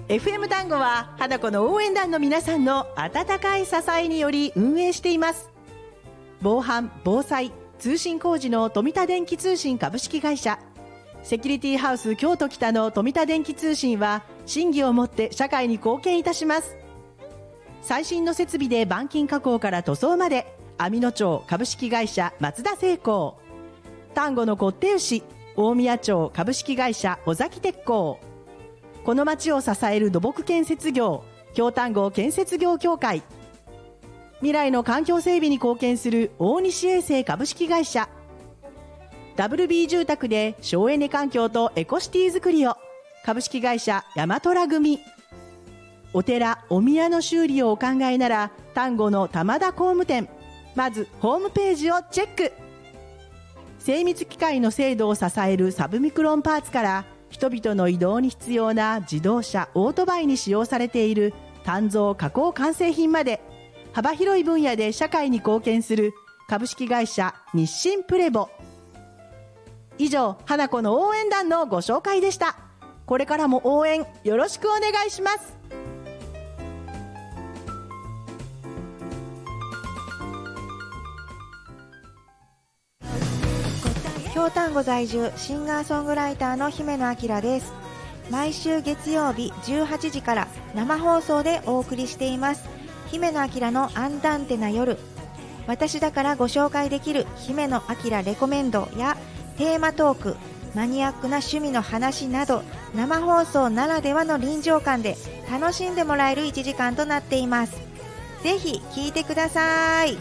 FM 単語は花子の応援団の皆さんの温かい支えにより運営しています。防犯・防災・通信工事の富田電気通信株式会社、セキュリティハウス京都北の富田電気通信は信義をもって社会に貢献いたします。最新の設備で板金加工から塗装まで、網野町株式会社松田製鋼、丹後のこって牛大宮町株式会社尾崎鉄工、この町を支える土木建設業京丹後建設業協会、未来の環境整備に貢献する大西衛生株式会社、WB 住宅で省エネ環境とエコシティづくりを株式会社大和ら組、お寺お宮の修理をお考えなら丹後の玉田工務店、まずホームページをチェック。精密機械の精度を支えるサブミクロンパーツから人々の移動に必要な自動車オートバイに使用されている鍛造加工完成品まで、幅広い分野で社会に貢献する株式会社日清プレボ。以上、花子の応援団のご紹介でした。これからも応援よろしくお願いします。 京丹後在住シンガーソングライターの姫野明です。毎週月曜日18時から生放送でお送りしています姫野明のアンダンテな夜。私だからご紹介できる姫野明レコメンドやテーマトーク、マニアックな趣味の話など、生放送ならではの臨場感で楽しんでもらえる1時間となっています。ぜひ聞いてください。